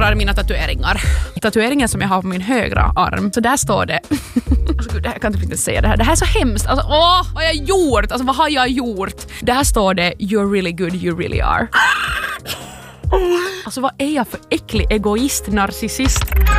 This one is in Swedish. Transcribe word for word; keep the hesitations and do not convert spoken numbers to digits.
förklarar mina tatueringar. Tatueringen som jag har på min högra arm, så där står det... Alltså gud, det här kan jag inte säga det här. Det här är så hemskt. Alltså, åh, vad har jag gjort? Alltså vad har jag gjort? Där står det you're really good, you really are. Alltså vad är jag för äcklig egoist, narcissist?